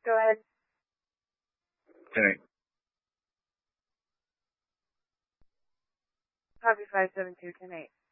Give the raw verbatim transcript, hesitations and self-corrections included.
Go ahead. ten eight. Copy five seven two, ten eight.